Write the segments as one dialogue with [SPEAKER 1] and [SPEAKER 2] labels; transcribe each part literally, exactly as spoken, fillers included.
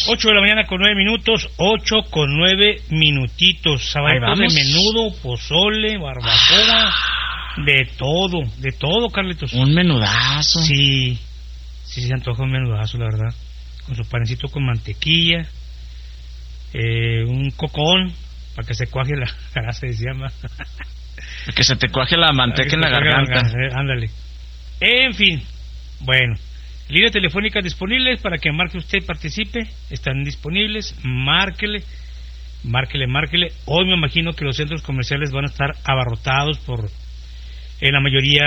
[SPEAKER 1] ocho de la mañana con nueve minutos, ocho con nueve minutitos. Sabaditos de menudo, pozole, barbacoa, de todo, de todo, Carlitos.
[SPEAKER 2] Un menudazo.
[SPEAKER 1] Sí, sí se antoja un menudazo, la verdad. Con su panecito con mantequilla, eh, un cocón, para que se cuaje la grasa, se llama.
[SPEAKER 2] Que se te cuaje la manteca en la garganta.
[SPEAKER 1] Eh, ándale. En fin, bueno. Líneas telefónicas disponibles para que marque usted y participe. Están disponibles. Márquele, márquele, márquele. Hoy me imagino que los centros comerciales van a estar abarrotados por, en la mayoría,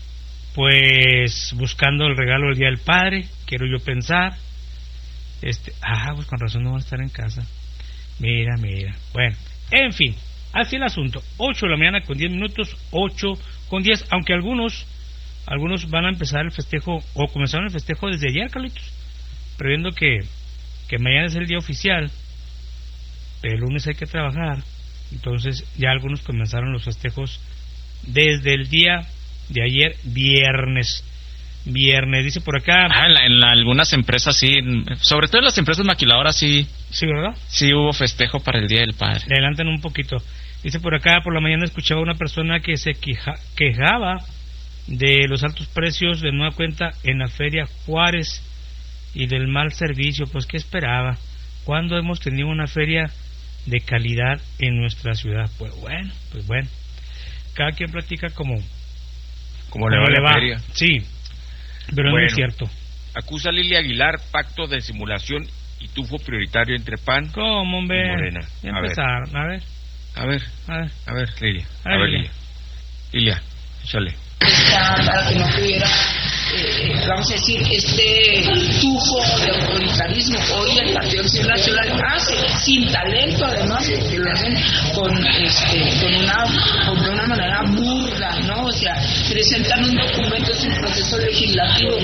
[SPEAKER 1] pues, buscando el regalo del Día del Padre. Quiero yo pensar. Este, ah, pues con razón no van a estar en casa. Mira, mira. Bueno, en fin, así el asunto. ocho de la mañana con diez minutos, ocho con diez, aunque algunos... Algunos van a empezar el festejo, o comenzaron el festejo desde ayer, Carlitos, previendo que, que mañana es el día oficial, pero el lunes hay que trabajar. Entonces ya algunos comenzaron los festejos desde el día de ayer, viernes. Viernes, dice por acá.
[SPEAKER 2] Ah, en, la, en la, algunas empresas sí, sobre todo en las empresas maquiladoras sí.
[SPEAKER 1] Sí, ¿verdad?
[SPEAKER 2] Sí hubo festejo para el Día del Padre.
[SPEAKER 1] Adelantan un poquito. Dice por acá, por la mañana escuchaba a una persona que se queja, quejaba de los altos precios de nueva cuenta en la Feria Juárez y del mal servicio. Pues qué esperaba, ¿cuándo hemos tenido una feria de calidad en nuestra ciudad? Pues bueno, pues bueno, cada quien platica como
[SPEAKER 3] como le va la feria.
[SPEAKER 1] Sí, pero bueno, no es cierto.
[SPEAKER 3] Acusa Lili Aguilar pacto de simulación y tufo prioritario entre P A N
[SPEAKER 1] ¿Cómo, hombre?
[SPEAKER 3] y Morena.
[SPEAKER 1] Ya empezaron, a ver.
[SPEAKER 3] A ver,
[SPEAKER 1] a ver,
[SPEAKER 3] a ver, Lilia,
[SPEAKER 1] a ver,
[SPEAKER 3] a ver,
[SPEAKER 1] Lilia.
[SPEAKER 3] Lilia, échale.
[SPEAKER 4] Para que no tuviera, eh, vamos a decir, este tufo de autoritarismo. Hoy el Partido Acción Nacional hace, sin talento además, que lo hacen con, este, con, una, con de una manera burda, ¿no? O sea, presentan un documento sin proceso legislativo.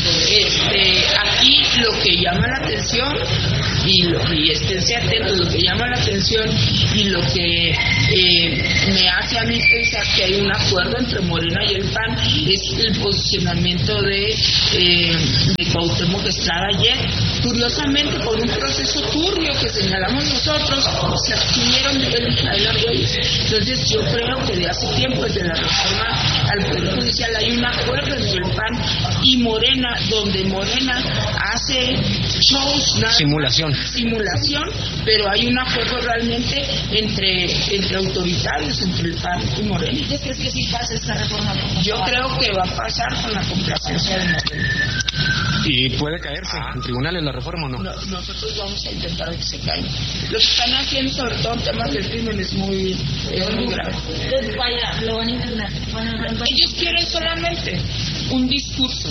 [SPEAKER 4] Este, aquí lo que llama la atención, y, lo, y esténse atentos, lo que llama la atención y lo que eh, me hace a mí pensar que hay un acuerdo entre Morena y el P A N es el posicionamiento de, eh, de Cuauhtémoc Estrada ayer. Curiosamente, por un proceso turbio que señalamos nosotros, se abstuvieron de ver Israel Argüelles. Entonces yo creo que de hace tiempo, desde la reforma al Poder Judicial, hay un acuerdo entre el P A N y Morena, donde Morena hace shows, nada,
[SPEAKER 2] simulación
[SPEAKER 4] simulación, pero hay un acuerdo realmente entre, entre autoritarios, entre el P A N y Morena. ¿Y crees que sí pasa esta reforma? Yo creo que va a pasar con la complacencia de Morena.
[SPEAKER 2] ¿Y puede caerse ah. en tribunales la reforma o no?
[SPEAKER 4] no? Nosotros vamos a intentar que se caiga. Lo que están haciendo, sobre todo en temas del crimen, es muy, es muy grave.
[SPEAKER 5] Entonces, vaya, lo van a intentar.
[SPEAKER 4] Ellos quieren solamente un discurso.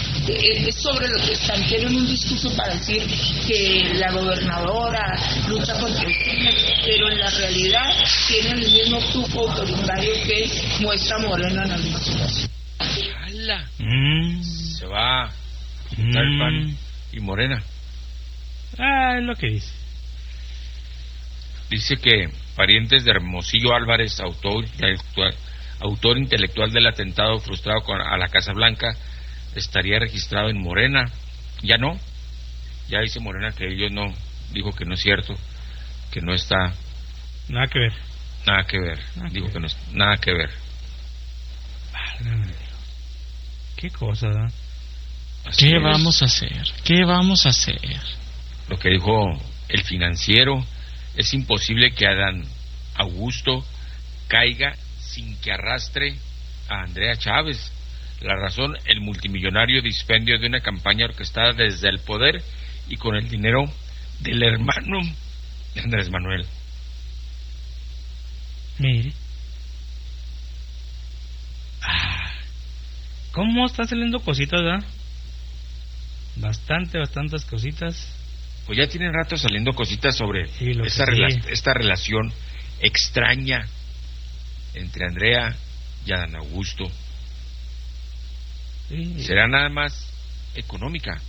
[SPEAKER 4] Es sobre lo que están, quieren un discurso para decir que la gobernadora lucha contra el crimen, pero en la realidad tienen el mismo tufo autoritario que muestra Morena en algunas situaciones.
[SPEAKER 3] Mm. Se va a mm. el P A N y Morena.
[SPEAKER 1] Ah, es lo que dice.
[SPEAKER 3] Dice que parientes de Hermosillo Álvarez, autor intelectual, autor intelectual del atentado frustrado con, a la Casa Blanca, estaría registrado en Morena. Ya no, ya dice Morena que ellos no, dijo que no es cierto, que no está
[SPEAKER 1] nada que ver,
[SPEAKER 3] nada que ver, nada dijo que, que no es nada que ver.
[SPEAKER 1] Qué cosa, ¿no?
[SPEAKER 2] ¿Qué es. vamos a hacer? ¿Qué vamos a hacer?
[SPEAKER 3] Lo que dijo el Financiero, es imposible que Adán Augusto caiga sin que arrastre a Andrea Chávez. La razón, el multimillonario dispendio de una campaña orquestada desde el poder y con el dinero del hermano de Andrés Manuel.
[SPEAKER 1] Mire. Ah, ¿cómo están saliendo cositas, verdad? Bastante, bastantes cositas.
[SPEAKER 3] Pues ya tienen rato saliendo cositas sobre
[SPEAKER 1] sí,
[SPEAKER 3] esta, rela- esta relación extraña entre Andrea y Adán Augusto.
[SPEAKER 1] Sí.
[SPEAKER 3] ¿Será nada más económica?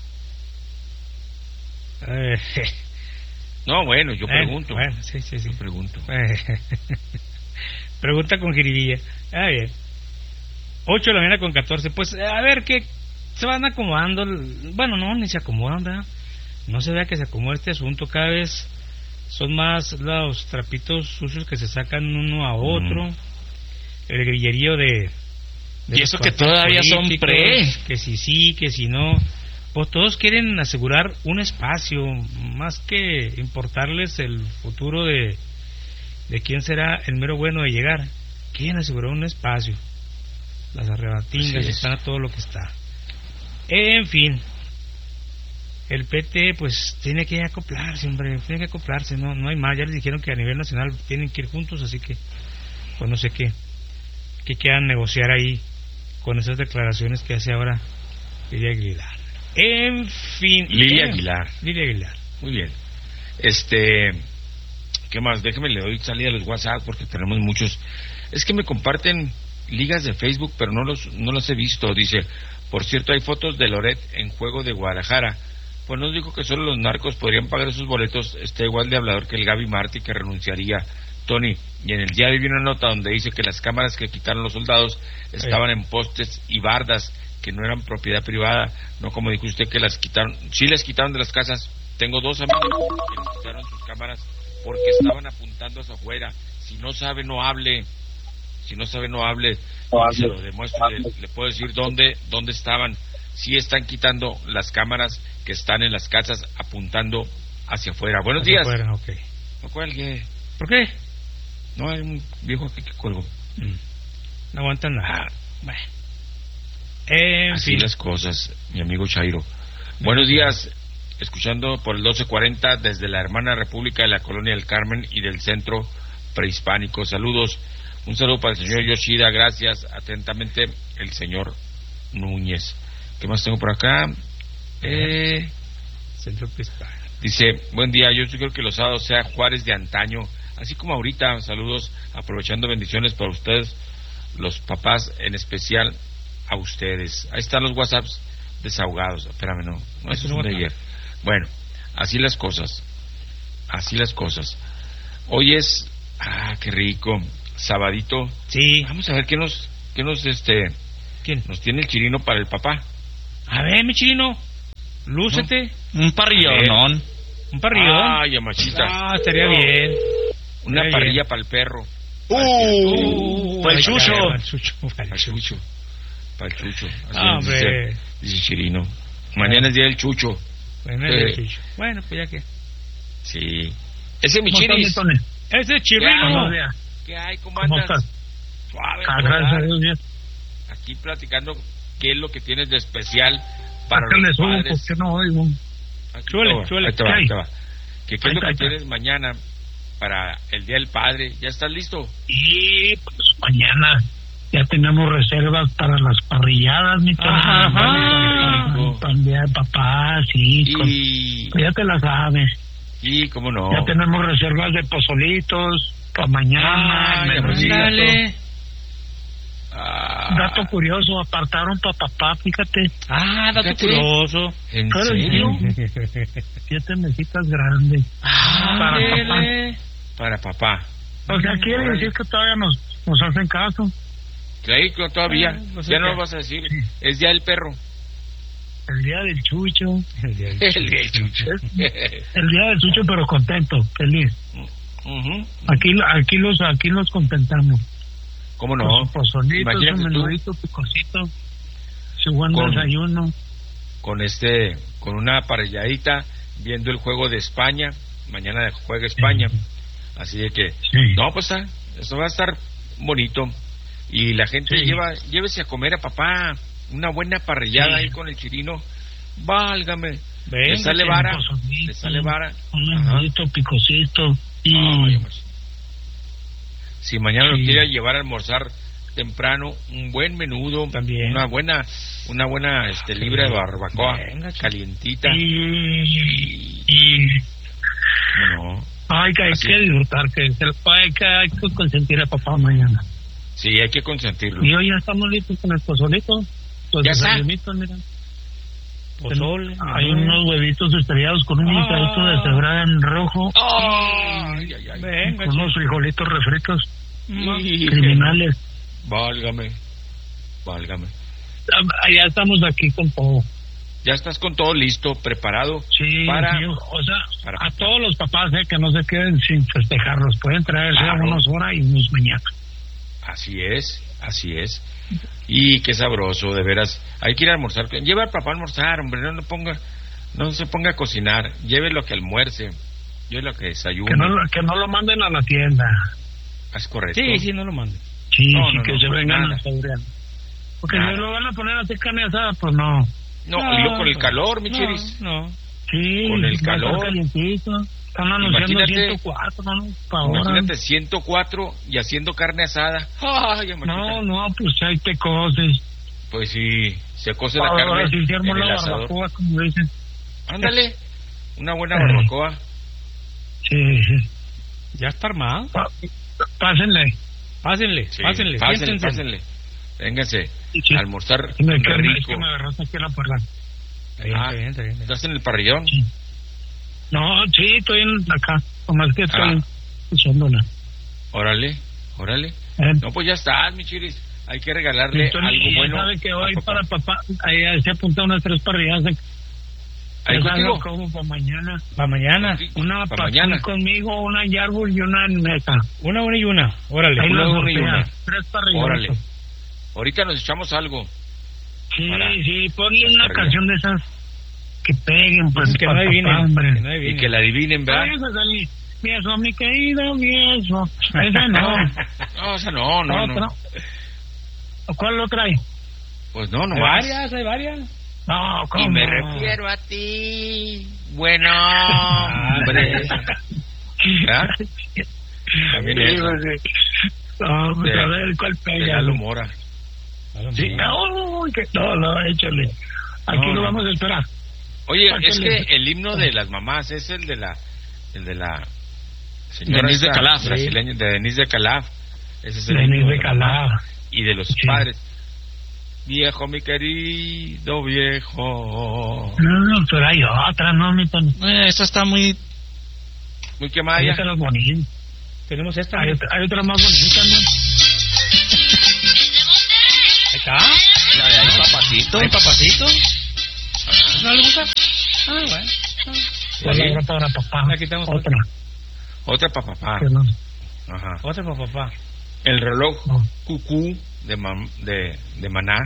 [SPEAKER 1] Eh,
[SPEAKER 3] no, bueno, yo pregunto.
[SPEAKER 1] Bueno, sí, sí, sí.
[SPEAKER 3] Yo pregunto.
[SPEAKER 1] Pregunta con jiribilla. Ah, bien. ocho de la mañana con catorce. Pues a ver qué se van acomodando. Bueno, no, ni se acomodan, ¿verdad? no se vea que se acomode este asunto. Cada vez son más los trapitos sucios que se sacan uno a otro. Mm. El grillerío de, de
[SPEAKER 2] y eso que todavía son pre,
[SPEAKER 1] que si sí, que si no, pues todos quieren asegurar un espacio, más que importarles el futuro de de quién será el mero bueno de llegar. Quieren asegurar un espacio. Las arrebatingas están a todo lo que está. En fin, el P T pues tiene que acoplarse, hombre, tiene que acoplarse, no no hay más. Ya les dijeron que a nivel nacional tienen que ir juntos, así que pues no sé qué qué quieran negociar ahí con esas declaraciones que hace ahora Lilia Aguilar. En fin,
[SPEAKER 3] Lilia
[SPEAKER 1] eh,
[SPEAKER 3] Aguilar.
[SPEAKER 1] Lilia Aguilar.
[SPEAKER 3] Muy bien. Este, ¿qué más? Déjeme le doy salida a los WhatsApp porque tenemos muchos. Es que me comparten ligas de Facebook, pero no los no los he visto. Dice, por cierto, hay fotos de Loret en juego de Guadalajara. Pues nos dijo que solo los narcos podrían pagar esos boletos. Está igual de hablador que el Gaby Martí, que renunciaría. Tony, y en el diario vi una nota donde dice que las cámaras que quitaron los soldados estaban en postes y bardas que no eran propiedad privada, no como dijo usted que las quitaron. Sí las quitaron de las casas. Tengo dos amigos que les quitaron sus cámaras porque estaban apuntando hacia afuera. Si no sabe, no hable. Si no sabe, no hable. No se lo demuestro, le, le puedo decir dónde dónde estaban. Sí están quitando las cámaras que están en las casas apuntando hacia afuera. Buenos hacia días.
[SPEAKER 1] Afuera, okay.
[SPEAKER 3] No cuelgue.
[SPEAKER 1] ¿Por qué?
[SPEAKER 3] No, hay un viejo aquí que colgó.
[SPEAKER 1] Mm. No aguantan nada. Ah. Bueno. En
[SPEAKER 3] Así
[SPEAKER 1] fin.
[SPEAKER 3] las cosas, mi amigo Chairo. Buenos días, escuchando por el doce cuarenta desde la hermana República de la Colonia del Carmen y del Centro Prehispánico. Saludos. Un saludo para el señor Yoshida. Gracias. Atentamente, el señor Núñez. ¿Qué más tengo por acá? Eh...
[SPEAKER 1] Centro Prehispánico.
[SPEAKER 3] Dice, buen día, yo creo que los sábados sea Juárez de antaño. Así como ahorita, saludos, aprovechando bendiciones para ustedes, los papás, en especial a ustedes. Ahí están los WhatsApps desahogados. Espérame, no, no, eso es de ayer. Bueno, así las cosas, así las cosas. Hoy es, ah, qué rico, sabadito.
[SPEAKER 1] Sí.
[SPEAKER 3] Vamos a ver qué nos, qué nos, este,
[SPEAKER 1] ¿quién?
[SPEAKER 3] Nos tiene el chirino para el papá.
[SPEAKER 1] A ver, mi chirino, lúcete.
[SPEAKER 2] ¿No? Un parrillón.
[SPEAKER 1] Un parrillón.
[SPEAKER 3] Ay, amachita.
[SPEAKER 1] Ah, estaría oh. bien.
[SPEAKER 3] Una
[SPEAKER 1] estaría
[SPEAKER 3] parrilla
[SPEAKER 1] bien.
[SPEAKER 3] para el perro.
[SPEAKER 2] Uh, uh, para el chucho.
[SPEAKER 1] Para el chucho.
[SPEAKER 3] Para el chucho. Para el chucho. Así
[SPEAKER 1] Ah,
[SPEAKER 3] dice,
[SPEAKER 1] hombre.
[SPEAKER 3] dice Chirino. Mañana es día del chucho.
[SPEAKER 1] Bueno,
[SPEAKER 3] eh.
[SPEAKER 1] el chucho. Bueno, pues ya que.
[SPEAKER 3] Sí. Ese es mi chiris.
[SPEAKER 1] Ese es Chirino.
[SPEAKER 3] ¿Qué hay? ¿Cómo andas?
[SPEAKER 6] ¿Cómo estás?
[SPEAKER 3] Suave.
[SPEAKER 6] Ah, gracias a Dios, bien.
[SPEAKER 3] Aquí platicando qué es lo que tienes de especial para
[SPEAKER 6] Sácale
[SPEAKER 3] los
[SPEAKER 6] subo,
[SPEAKER 3] padres.
[SPEAKER 6] ¿por qué no oigo?
[SPEAKER 3] Aquí
[SPEAKER 1] Chúele,
[SPEAKER 3] te va,
[SPEAKER 1] chúele.
[SPEAKER 3] ahí te va, ahí te va. ¿Qué, qué es
[SPEAKER 6] Ahí
[SPEAKER 3] lo que
[SPEAKER 6] está,
[SPEAKER 3] tienes mañana para el Día del Padre? ¿Ya estás listo?
[SPEAKER 6] Y pues mañana ya tenemos reservas para las parrilladas, mi
[SPEAKER 1] Ajá.
[SPEAKER 6] para el día de papá, sí. Con,
[SPEAKER 3] Y...
[SPEAKER 6] pues ya te la sabes.
[SPEAKER 3] Y, ¿cómo no?
[SPEAKER 6] Ya tenemos reservas de pozolitos para mañana.
[SPEAKER 3] Ay,
[SPEAKER 6] menudito.
[SPEAKER 1] Ándale.
[SPEAKER 3] Ah,
[SPEAKER 6] Dato curioso, apartaron para papá, fíjate.
[SPEAKER 1] Ah, dato
[SPEAKER 3] Fíjate.
[SPEAKER 1] curioso.
[SPEAKER 3] ¿En
[SPEAKER 6] Claro,
[SPEAKER 3] serio?
[SPEAKER 6] Siete mesitas grandes. Para
[SPEAKER 1] Ándale.
[SPEAKER 3] Para papá.
[SPEAKER 6] O sea, quiere
[SPEAKER 3] Órale.
[SPEAKER 6] decir que todavía nos, nos hacen caso.
[SPEAKER 3] Claro, que todavía.
[SPEAKER 1] Ah, no sé
[SPEAKER 3] ya no
[SPEAKER 1] qué.
[SPEAKER 3] lo vas a decir. Es Día del Perro.
[SPEAKER 6] El día del chucho.
[SPEAKER 1] El día del
[SPEAKER 3] El Día del Chucho.
[SPEAKER 6] El día del chucho, pero contento, feliz.
[SPEAKER 3] Ujú.
[SPEAKER 6] Aquí, aquí los, aquí los contentamos.
[SPEAKER 3] ¿Cómo
[SPEAKER 6] Con
[SPEAKER 3] no?
[SPEAKER 6] su pozolito, su
[SPEAKER 3] Imagínate tú
[SPEAKER 6] menudito, picosito, su buen
[SPEAKER 3] Con-
[SPEAKER 6] desayuno.
[SPEAKER 3] con este, con una parrilladita, viendo el juego de España. Mañana juega España. Así de que,
[SPEAKER 6] Sí.
[SPEAKER 3] no, pues ah, esto va a estar bonito. Y la gente
[SPEAKER 6] Sí.
[SPEAKER 3] lleva, llévese a comer a papá una buena parrillada
[SPEAKER 6] Sí.
[SPEAKER 3] ahí con el chirino. Válgame.
[SPEAKER 1] Venga,
[SPEAKER 3] le sale
[SPEAKER 1] sí,
[SPEAKER 3] vara,
[SPEAKER 6] un pozolito,
[SPEAKER 3] le sale vara.
[SPEAKER 6] Un
[SPEAKER 3] Ajá.
[SPEAKER 6] menudito, picosito. Y
[SPEAKER 3] Ay, hombre. Si mañana
[SPEAKER 6] Sí.
[SPEAKER 3] lo quiere llevar a almorzar temprano, un buen menudo,
[SPEAKER 1] También.
[SPEAKER 3] una buena, una buena este libra de barbacoa,
[SPEAKER 1] Venga, chico.
[SPEAKER 3] calientita.
[SPEAKER 6] y, y
[SPEAKER 3] No,
[SPEAKER 6] hay que, hay
[SPEAKER 3] Así.
[SPEAKER 6] que disfrutar, que el hay que, hay que consentir a papá mañana.
[SPEAKER 3] sí, hay que consentirlo.
[SPEAKER 6] Y hoy ya estamos listos con el pozolito. Los
[SPEAKER 3] Ya está.
[SPEAKER 6] desayunitos, mira.
[SPEAKER 1] Pozole.
[SPEAKER 6] Hay
[SPEAKER 1] menú.
[SPEAKER 6] unos huevitos estrellados con un
[SPEAKER 1] Ah.
[SPEAKER 6] guisadito de cebrada en rojo,
[SPEAKER 3] Ay, ay, ay.
[SPEAKER 1] Venga,
[SPEAKER 6] con unos
[SPEAKER 1] chico.
[SPEAKER 6] frijolitos refritos
[SPEAKER 3] Y-
[SPEAKER 6] criminales.
[SPEAKER 3] Válgame, válgame.
[SPEAKER 6] Ah, Ya estamos aquí con todo.
[SPEAKER 3] ya estás con todo listo, preparado
[SPEAKER 6] Sí,
[SPEAKER 3] para...
[SPEAKER 6] sí, o sea,
[SPEAKER 3] para-
[SPEAKER 6] a todos los papás, eh, que no se queden sin festejarlos, pueden traerse
[SPEAKER 3] Claro.
[SPEAKER 6] unos horas y unos mañana.
[SPEAKER 3] Así es, así es. Y qué sabroso, de veras. Hay que ir a almorzar. Lleva al papá a almorzar, hombre, no, no ponga, no se ponga a cocinar. Lleve lo que almuerce, lleve lo que desayune.
[SPEAKER 6] Que no, lo- que no lo manden a la tienda.
[SPEAKER 3] Es correcto.
[SPEAKER 1] Sí, sí, no lo manden.
[SPEAKER 6] Sí,
[SPEAKER 3] No,
[SPEAKER 6] sí,
[SPEAKER 3] no,
[SPEAKER 6] que
[SPEAKER 3] no,
[SPEAKER 6] se
[SPEAKER 3] pues
[SPEAKER 6] vengan
[SPEAKER 3] nada.
[SPEAKER 6] a saborear. Porque
[SPEAKER 3] Nada.
[SPEAKER 6] si lo van a poner así carne asada, pues no.
[SPEAKER 3] No,
[SPEAKER 1] No,
[SPEAKER 3] y luego con el calor, mi
[SPEAKER 1] no,
[SPEAKER 3] chiris.
[SPEAKER 1] no.
[SPEAKER 6] Sí,
[SPEAKER 3] Con el
[SPEAKER 6] va a estar
[SPEAKER 3] calor.
[SPEAKER 6] calientito. Están anunciando
[SPEAKER 3] Imagínate-
[SPEAKER 6] ciento cuatro, no, pa' ahora.
[SPEAKER 3] Imagínate ciento cuatro y haciendo carne asada. Ay, imagínate.
[SPEAKER 6] No, no, pues ahí te coces.
[SPEAKER 3] Pues sí, se cose la
[SPEAKER 6] Ahora
[SPEAKER 3] carne
[SPEAKER 6] sí se armó
[SPEAKER 3] en el
[SPEAKER 6] la
[SPEAKER 3] asador.
[SPEAKER 6] barbacoa, como dicen.
[SPEAKER 3] Ándale, una buena
[SPEAKER 6] Eh.
[SPEAKER 3] barbacoa.
[SPEAKER 6] Sí, sí.
[SPEAKER 1] Ya está armado.
[SPEAKER 6] Pa- Pásenle.
[SPEAKER 1] Pásenle,
[SPEAKER 3] Sí,
[SPEAKER 1] pásenle,
[SPEAKER 3] pásenle,
[SPEAKER 1] siéntense.
[SPEAKER 3] pásenle. Vénganse
[SPEAKER 6] Sí, sí.
[SPEAKER 3] a almorzar
[SPEAKER 6] Es que me, es que
[SPEAKER 3] rico.
[SPEAKER 6] me agarraste aquí en la puerta.
[SPEAKER 1] Está bien,
[SPEAKER 3] Ah,
[SPEAKER 1] está bien, está bien.
[SPEAKER 3] ¿Estás en el parrillón?
[SPEAKER 6] No, sí, estoy en acá. Nomás que estoy
[SPEAKER 3] Ah.
[SPEAKER 6] escuchándola.
[SPEAKER 3] Órale, órale.
[SPEAKER 6] Eh,
[SPEAKER 3] No, pues ya estás, mi chiris. Hay que regalarle
[SPEAKER 6] Entonces,
[SPEAKER 3] algo
[SPEAKER 6] ya
[SPEAKER 3] bueno.
[SPEAKER 6] sabe que
[SPEAKER 3] a
[SPEAKER 6] hoy
[SPEAKER 3] papá.
[SPEAKER 6] para papá, ahí se apunta unas tres parrilladas.
[SPEAKER 3] Ahí
[SPEAKER 6] Ya
[SPEAKER 3] contigo.
[SPEAKER 6] lo como para mañana.
[SPEAKER 1] Para mañana.
[SPEAKER 3] Sí,
[SPEAKER 6] Una
[SPEAKER 3] pa'
[SPEAKER 6] para
[SPEAKER 3] mañana.
[SPEAKER 6] conmigo, una en Yarbul y una en Mesa.
[SPEAKER 1] Una, una y una. Órale.
[SPEAKER 6] Ahí
[SPEAKER 3] una,
[SPEAKER 6] las
[SPEAKER 3] una y
[SPEAKER 6] sortea.
[SPEAKER 3] una.
[SPEAKER 6] Tres parrilladas.
[SPEAKER 3] Órale. Ahorita nos echamos algo.
[SPEAKER 6] Sí,
[SPEAKER 3] Para-
[SPEAKER 6] sí, ponle
[SPEAKER 3] las
[SPEAKER 6] una
[SPEAKER 3] parrilladas.
[SPEAKER 6] canción de esas que peguen, pues,
[SPEAKER 1] Que no
[SPEAKER 6] para
[SPEAKER 1] adivinen.
[SPEAKER 6] papá, hombre.
[SPEAKER 1] Que no
[SPEAKER 3] Y
[SPEAKER 1] adivinen.
[SPEAKER 3] que la adivinen, ¿verdad?
[SPEAKER 6] Ay, esa salí. Viejo, mi querido viejo. Esa no.
[SPEAKER 3] No, o sea, no, no, no.
[SPEAKER 6] Otra. ¿Cuál lo trae?
[SPEAKER 3] Pues no, no
[SPEAKER 1] Hay
[SPEAKER 3] más.
[SPEAKER 1] varias, hay varias.
[SPEAKER 6] No, ¿cómo?
[SPEAKER 3] Y me refiero a ti. Bueno, hombre. ¿Verdad? También
[SPEAKER 6] Sí,
[SPEAKER 3] eso.
[SPEAKER 6] pues, sí. No, pues
[SPEAKER 3] De-
[SPEAKER 6] a ver cuál
[SPEAKER 3] De
[SPEAKER 6] pega.
[SPEAKER 3] Lalo Mora.
[SPEAKER 6] Sí, no, que no, no, échale. Aquí
[SPEAKER 3] No,
[SPEAKER 6] lo
[SPEAKER 3] no.
[SPEAKER 6] vamos a esperar.
[SPEAKER 3] Oye,
[SPEAKER 6] ¿Para qué
[SPEAKER 3] es
[SPEAKER 6] le-
[SPEAKER 3] que el himno de las mamás es el de la el de la señora
[SPEAKER 2] Denise de
[SPEAKER 3] esta
[SPEAKER 2] Calaf.
[SPEAKER 3] brasileña, de Denise de Calaf. Ese es el
[SPEAKER 6] Denise
[SPEAKER 3] himno
[SPEAKER 6] de
[SPEAKER 3] de la mamá.
[SPEAKER 6] Calaf.
[SPEAKER 3] Y de los
[SPEAKER 6] Sí.
[SPEAKER 3] padres. Viejo, mi querido viejo.
[SPEAKER 6] No, no, pero hay otra, ¿no, mi Tony?
[SPEAKER 2] Eh, esa está muy...
[SPEAKER 3] Muy quemada
[SPEAKER 6] Hay
[SPEAKER 3] ya.
[SPEAKER 6] otras bonitas.
[SPEAKER 1] Tenemos esta.
[SPEAKER 6] Hay,
[SPEAKER 1] ¿no?
[SPEAKER 6] otra- hay otra más bonita, ¿no?
[SPEAKER 1] Ahí está.
[SPEAKER 2] La de ahí, papacito.
[SPEAKER 1] ¿Hay papacito? ¿No le gusta? Ah, bueno.
[SPEAKER 6] ¿Cuál
[SPEAKER 3] Sí.
[SPEAKER 6] es la otra para papá?
[SPEAKER 1] La quitamos.
[SPEAKER 6] Otra.
[SPEAKER 3] Otra para papá.
[SPEAKER 6] Que no.
[SPEAKER 3] Ajá.
[SPEAKER 1] Otra para papá.
[SPEAKER 3] El reloj
[SPEAKER 6] No.
[SPEAKER 3] cucú de, mam- de, de Maná.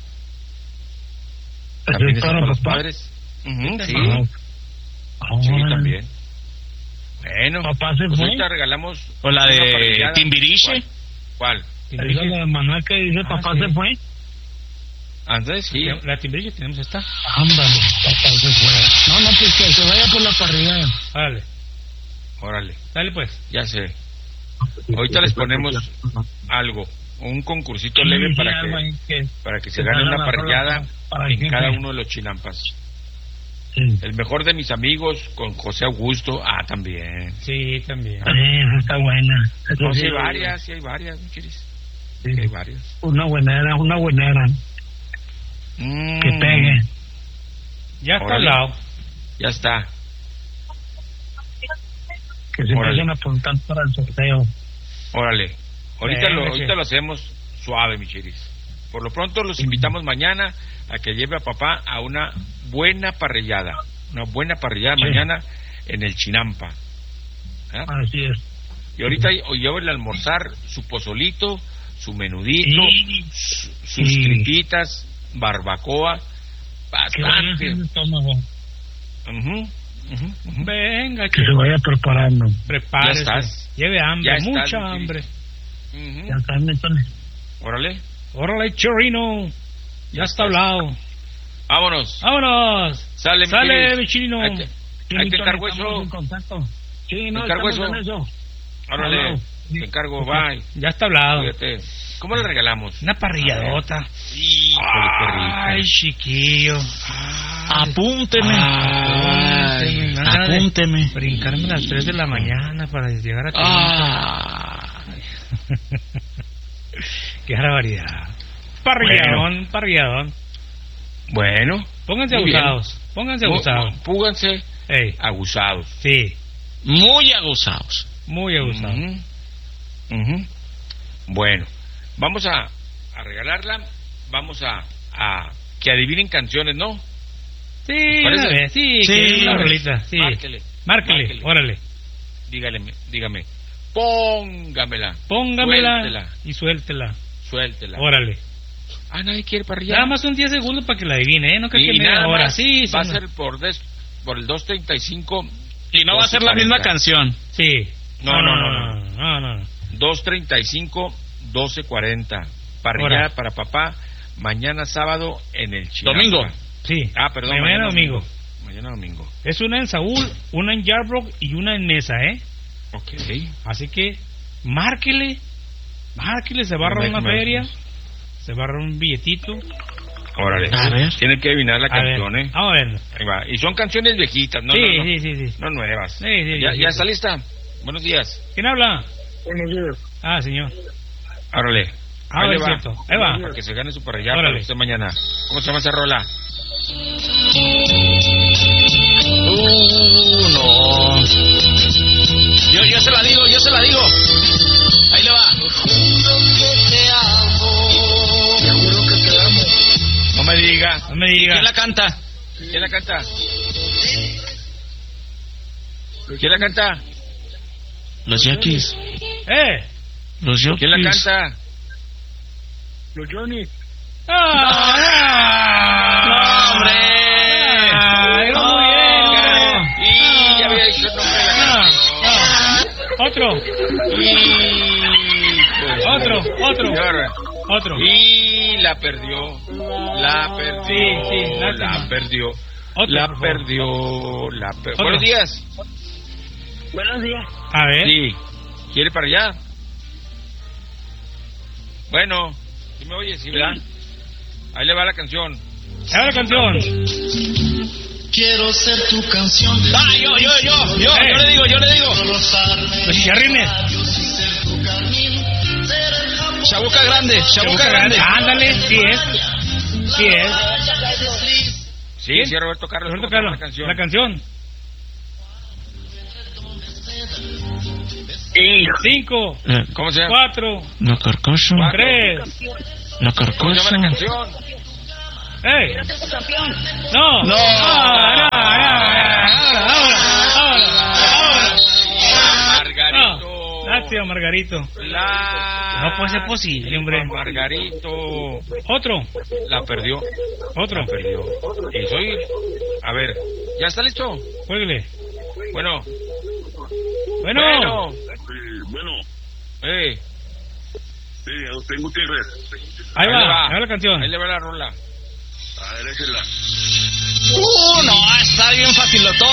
[SPEAKER 6] ¿Ese
[SPEAKER 3] También
[SPEAKER 6] es
[SPEAKER 3] es
[SPEAKER 6] para
[SPEAKER 3] para los
[SPEAKER 6] papá?
[SPEAKER 3] padres. Ujú, sí,
[SPEAKER 6] Ah,
[SPEAKER 3] sí,
[SPEAKER 6] ah,
[SPEAKER 3] también. Bueno,
[SPEAKER 6] Papá se
[SPEAKER 3] pues
[SPEAKER 6] fue.
[SPEAKER 3] ahorita regalamos.
[SPEAKER 2] O la
[SPEAKER 3] una
[SPEAKER 2] de
[SPEAKER 3] parrillada.
[SPEAKER 2] Timbiriche.
[SPEAKER 3] ¿Cuál?
[SPEAKER 6] Esa es la de Manuel que dice
[SPEAKER 1] Ah,
[SPEAKER 6] papá
[SPEAKER 1] sí.
[SPEAKER 6] se fue.
[SPEAKER 3] Andrés, sí.
[SPEAKER 1] La timbrilla tenemos esta.
[SPEAKER 6] Ándale, papá se fue. No, no, pues que se vaya por la parrilla.
[SPEAKER 1] Dale.
[SPEAKER 3] Órale,
[SPEAKER 1] Dale pues.
[SPEAKER 3] ya sé. Ahorita les ponemos algo, un concursito
[SPEAKER 6] Sí,
[SPEAKER 3] leve
[SPEAKER 6] sí,
[SPEAKER 3] para
[SPEAKER 6] algo
[SPEAKER 3] que
[SPEAKER 6] ahí que-
[SPEAKER 3] para que se
[SPEAKER 6] que
[SPEAKER 3] gane
[SPEAKER 6] salga
[SPEAKER 3] una
[SPEAKER 6] la
[SPEAKER 3] parrillada
[SPEAKER 6] rola para
[SPEAKER 3] en
[SPEAKER 6] que-
[SPEAKER 3] cada uno de los chinampas.
[SPEAKER 6] Sí.
[SPEAKER 3] El mejor de mis amigos con José Augusto, ah, también.
[SPEAKER 1] Sí, también.
[SPEAKER 6] Sí, esa está buena. Esa
[SPEAKER 3] No, sí
[SPEAKER 6] sí,
[SPEAKER 3] hay varias, sí hay varias, ¿no quieres?
[SPEAKER 6] sí.
[SPEAKER 3] Sí hay varias.
[SPEAKER 6] Una buenera, una buenera.
[SPEAKER 3] Mm,
[SPEAKER 6] Que pegue.
[SPEAKER 1] Ya está
[SPEAKER 3] Órale.
[SPEAKER 1] al lado.
[SPEAKER 3] Ya está.
[SPEAKER 6] Que se
[SPEAKER 3] Órale.
[SPEAKER 6] empiecen a apuntar para el sorteo.
[SPEAKER 3] Órale. Ahorita,
[SPEAKER 1] Venga,
[SPEAKER 3] lo,
[SPEAKER 1] que-
[SPEAKER 3] ahorita lo hacemos suave, mi chiris. Por lo pronto los invitamos mañana a que lleve a papá a una buena parrillada. Una buena parrillada
[SPEAKER 6] Sí.
[SPEAKER 3] mañana en el Chinampa. ¿Ah?
[SPEAKER 6] Así es.
[SPEAKER 3] Y ahorita o llévele a almorzar su pozolito, su menudito,
[SPEAKER 6] Sí.
[SPEAKER 3] su- sus
[SPEAKER 6] Sí.
[SPEAKER 3] tripitas, barbacoa,
[SPEAKER 6] Que vaya
[SPEAKER 3] bastante.
[SPEAKER 6] haciendo estómago.
[SPEAKER 3] Ujú, ujú, ujú.
[SPEAKER 1] Venga,
[SPEAKER 6] Que se vaya preparando.
[SPEAKER 1] prepárese.
[SPEAKER 3] Ya estás.
[SPEAKER 1] Lleve hambre,
[SPEAKER 3] Ya estás,
[SPEAKER 1] mucha
[SPEAKER 3] mi
[SPEAKER 1] hambre.
[SPEAKER 3] Ujú.
[SPEAKER 6] Ya está, mi Tony.
[SPEAKER 3] Órale,
[SPEAKER 1] Órale, chorino. Ya está hablado.
[SPEAKER 3] vámonos.
[SPEAKER 1] Vámonos.
[SPEAKER 3] Sale, mi
[SPEAKER 1] Sale,
[SPEAKER 3] chiris.
[SPEAKER 1] mi chino.
[SPEAKER 3] Ahí te-
[SPEAKER 6] Sí,
[SPEAKER 3] ahí
[SPEAKER 6] mi
[SPEAKER 3] te
[SPEAKER 6] Tony,
[SPEAKER 3] encargo
[SPEAKER 6] estamos
[SPEAKER 3] eso.
[SPEAKER 6] en contacto. Sí, no,
[SPEAKER 3] encargo
[SPEAKER 6] estamos
[SPEAKER 3] eso.
[SPEAKER 6] en eso.
[SPEAKER 3] Órale,
[SPEAKER 6] Hablado.
[SPEAKER 3] te encargo, bye.
[SPEAKER 1] Ya está hablado.
[SPEAKER 3] Cuídate. ¿Cómo le regalamos?
[SPEAKER 1] Una parrilladota.
[SPEAKER 3] Híjole, qué rico.
[SPEAKER 1] Ay, chiquillo.
[SPEAKER 2] Apúnteme.
[SPEAKER 1] Ay, me dan ganas de
[SPEAKER 2] Apúnteme.
[SPEAKER 1] Brincarme a las tres de la mañana para llegar a ti.
[SPEAKER 2] Ah.
[SPEAKER 1] Qué barbaridad. Parrilladón, parrilladón.
[SPEAKER 3] Bueno,
[SPEAKER 1] Pónganse
[SPEAKER 3] muy bien.
[SPEAKER 1] abusados. Pónganse
[SPEAKER 3] Mu-
[SPEAKER 1] abusados.
[SPEAKER 3] Púganse
[SPEAKER 1] Ey,
[SPEAKER 3] abusados.
[SPEAKER 1] sí,
[SPEAKER 2] Muy aguzados.
[SPEAKER 1] muy abusados.
[SPEAKER 3] Ujú, ujú. Bueno, vamos a, a regalarla. Vamos a, a que adivinen canciones, ¿no?
[SPEAKER 1] Sí,
[SPEAKER 3] ¿Parece?
[SPEAKER 1] una vez, sí,
[SPEAKER 2] Sí,
[SPEAKER 1] que una
[SPEAKER 2] una vez.
[SPEAKER 1] rolita, sí.
[SPEAKER 3] Márquele.
[SPEAKER 1] Márquele,
[SPEAKER 3] Márquele.
[SPEAKER 1] órale.
[SPEAKER 3] Dígale, dígame. Póngamela.
[SPEAKER 1] Póngamela
[SPEAKER 3] Suéltela.
[SPEAKER 1] y suéltela.
[SPEAKER 3] Suéltela.
[SPEAKER 1] Órale.
[SPEAKER 3] Ah, nadie quiere para allá.
[SPEAKER 1] Nada más un diez segundos para que la adivine, ¿eh? No creo
[SPEAKER 3] Y
[SPEAKER 1] que media
[SPEAKER 3] nada
[SPEAKER 1] hora.
[SPEAKER 3] más
[SPEAKER 1] Sí,
[SPEAKER 3] va a
[SPEAKER 1] son-
[SPEAKER 3] ser por, des, por el dos treinta y cinco.
[SPEAKER 2] Y no va a ser la misma canción.
[SPEAKER 1] Sí.
[SPEAKER 3] No, no, no,
[SPEAKER 1] no. no, no, no.
[SPEAKER 3] dos treinta y cinco, doce cuarenta. Parrillada
[SPEAKER 1] Ahora.
[SPEAKER 3] para papá. Mañana sábado en el Chiapa.
[SPEAKER 2] Domingo.
[SPEAKER 1] Sí.
[SPEAKER 3] Ah, perdón.
[SPEAKER 1] Mañana domingo.
[SPEAKER 3] Mañana domingo.
[SPEAKER 1] Es una en Saúl, una en Yarbrough y una en Mesa, ¿eh?
[SPEAKER 3] Ok.
[SPEAKER 1] Así que, márquele. Márquele, se barra
[SPEAKER 3] Déjame-
[SPEAKER 1] una
[SPEAKER 3] déjame-
[SPEAKER 1] feria. Se barra un billetito.
[SPEAKER 3] Órale.
[SPEAKER 2] A ver.
[SPEAKER 3] Tiene que adivinar la
[SPEAKER 1] A ver,
[SPEAKER 3] canción, ¿eh?
[SPEAKER 1] vamos a ver.
[SPEAKER 3] Ahí va. Y son canciones viejitas, ¿no?
[SPEAKER 1] sí,
[SPEAKER 3] no, no,
[SPEAKER 1] sí, sí, sí.
[SPEAKER 3] no nuevas.
[SPEAKER 1] Sí, sí,
[SPEAKER 3] ¿Ya,
[SPEAKER 1] sí,
[SPEAKER 3] ¿Ya
[SPEAKER 1] sí.
[SPEAKER 3] está lista? Buenos días.
[SPEAKER 1] ¿Quién habla?
[SPEAKER 6] Buenos días.
[SPEAKER 1] Ah, señor.
[SPEAKER 3] Órale.
[SPEAKER 1] Ah,
[SPEAKER 3] Ahí le
[SPEAKER 1] es
[SPEAKER 3] va.
[SPEAKER 1] cierto. Ahí va.
[SPEAKER 3] Para que se gane su parrillada
[SPEAKER 1] Órale.
[SPEAKER 3] para usted mañana. ¿Cómo se llama esa rola?
[SPEAKER 2] Uh, no. Yo, yo se la digo, yo se la digo. Ahí le va.
[SPEAKER 3] No me diga.
[SPEAKER 1] No me diga.
[SPEAKER 2] ¿Quién la canta?
[SPEAKER 3] ¿Quién la canta? ¿Quién la canta?
[SPEAKER 2] Los Yankees.
[SPEAKER 1] ¡Eh!
[SPEAKER 2] Los Yankees.
[SPEAKER 3] ¿Quién la canta?
[SPEAKER 6] Los Johnny.
[SPEAKER 1] ¡Ah!
[SPEAKER 2] ¡No, hombre!
[SPEAKER 1] ¡Ah! ¡Iba muy bien, cara!
[SPEAKER 3] Y ya había dicho el nombre de la
[SPEAKER 1] Ah,
[SPEAKER 3] canción.
[SPEAKER 1] ah. Otro,
[SPEAKER 3] Y... pues,
[SPEAKER 1] otro, otro,
[SPEAKER 3] señor.
[SPEAKER 1] otro.
[SPEAKER 3] Y la perdió. La perdió.
[SPEAKER 1] Sí, sí, lástima.
[SPEAKER 3] la perdió.
[SPEAKER 1] Otro,
[SPEAKER 3] la
[SPEAKER 1] por favor.
[SPEAKER 3] perdió. La per-
[SPEAKER 1] Otro.
[SPEAKER 3] Buenos días.
[SPEAKER 6] Buenos días.
[SPEAKER 1] A ver.
[SPEAKER 3] Sí. ¿Quiere para allá? Bueno. ¿Sí me oye? ¿Sí, verdad? Ahí le va la canción.
[SPEAKER 1] Ahí va la canción.
[SPEAKER 7] Quiero ser tu canción de
[SPEAKER 2] Ah, yo, yo, yo, yo,
[SPEAKER 1] Eh.
[SPEAKER 2] yo le digo, yo le digo.
[SPEAKER 7] rozarme
[SPEAKER 1] Los chicharrines.
[SPEAKER 7] ser tu carmín, ser el amor
[SPEAKER 2] Chabuca grande, chabuca grande.
[SPEAKER 1] Ándale, sí es. Sí es.
[SPEAKER 3] Sí,
[SPEAKER 1] ¿Quién?
[SPEAKER 3] sí, Roberto Carlos.
[SPEAKER 1] Roberto
[SPEAKER 3] ¿cómo se llama
[SPEAKER 1] Carlos,
[SPEAKER 3] La canción.
[SPEAKER 1] la canción.
[SPEAKER 6] Sí.
[SPEAKER 1] Cinco,
[SPEAKER 2] Eh,
[SPEAKER 3] ¿Cómo se llama?
[SPEAKER 1] cuatro,
[SPEAKER 2] La carcosa,
[SPEAKER 1] tres.
[SPEAKER 2] la
[SPEAKER 3] ¿Cómo se
[SPEAKER 2] carcosa.
[SPEAKER 3] llama la canción?
[SPEAKER 1] ¡Eh! No.
[SPEAKER 2] No.
[SPEAKER 1] Ah, no, no, no, ahora, ahora, ahora.
[SPEAKER 3] Margarito.
[SPEAKER 1] No. Lástima, Margarito.
[SPEAKER 3] La...
[SPEAKER 1] No puede ser posible, hombre.
[SPEAKER 3] Margarito.
[SPEAKER 1] Otro,
[SPEAKER 3] La perdió.
[SPEAKER 1] otro.
[SPEAKER 3] La perdió. Y soy... A ver, ¿ya está listo?
[SPEAKER 1] Jueguele.
[SPEAKER 3] Bueno.
[SPEAKER 1] Bueno.
[SPEAKER 3] Bueno.
[SPEAKER 6] Bueno,
[SPEAKER 3] Eh,
[SPEAKER 6] sí, Agustín Gutiérrez.
[SPEAKER 1] Ahí
[SPEAKER 3] le
[SPEAKER 1] va, ahí va la canción.
[SPEAKER 3] Ahí le va la rola.
[SPEAKER 6] A ver, échela.
[SPEAKER 2] Uh, no, está bien facilotón.